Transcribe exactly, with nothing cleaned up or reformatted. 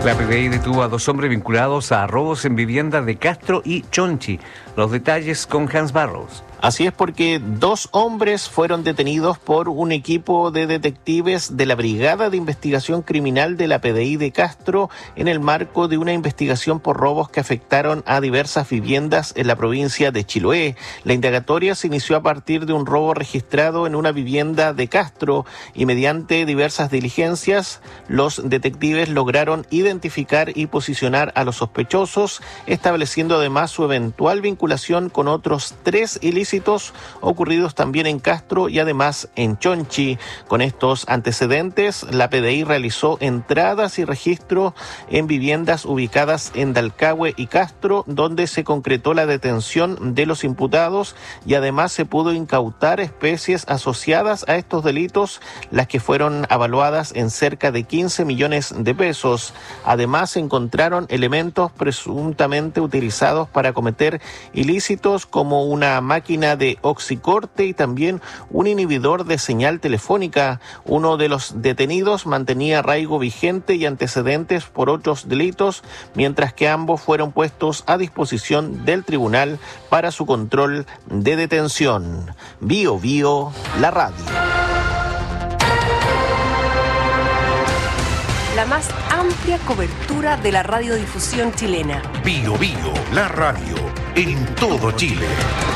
La P D I detuvo a dos hombres vinculados a robos en viviendas de Castro y Chonchi. Los detalles con Hans Barros. Así es, porque dos hombres fueron detenidos por un equipo de detectives de la Brigada de Investigación Criminal de la P D I de Castro en el marco de una investigación por robos que afectaron a diversas viviendas en la provincia de Chiloé. La indagatoria se inició a partir de un robo registrado en una vivienda de Castro y mediante diversas diligencias los detectives lograron identificar y posicionar a los sospechosos, estableciendo además su eventual vinculación con otros tres ilícitos ocurridos también en Castro y además en Chonchi. Con estos antecedentes, la P D I realizó entradas y registro en viviendas ubicadas en Dalcahue y Castro, donde se concretó la detención de los imputados y además se pudo incautar especies asociadas a estos delitos, las que fueron avaluadas en cerca de quince millones de pesos. Además, se encontraron elementos presuntamente utilizados para cometer ilícitos como una máquina de oxicorte y también un inhibidor de señal telefónica. Uno de los detenidos mantenía arraigo vigente y antecedentes por otros delitos, mientras que ambos fueron puestos a disposición del tribunal para su control de detención. Bio Bio, la radio. La más amplia cobertura de la radiodifusión chilena. Bio Bio, la radio, en todo Chile.